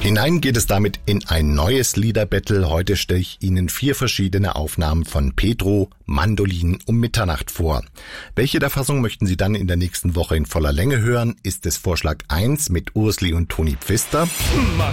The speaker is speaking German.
Hinein geht es damit in ein neues Liederbattle. Heute stelle ich Ihnen 4 verschiedene Aufnahmen von Pedro Mandolin um Mitternacht vor. Welche der Fassungen möchten Sie dann in der nächsten Woche in voller Länge hören? Ist es Vorschlag 1 mit Ursli und Toni Pfister?